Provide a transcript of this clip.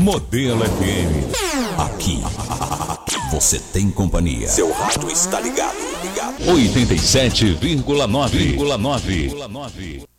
Modelo FM. Aqui você tem companhia. Seu rádio está ligado. 87,9.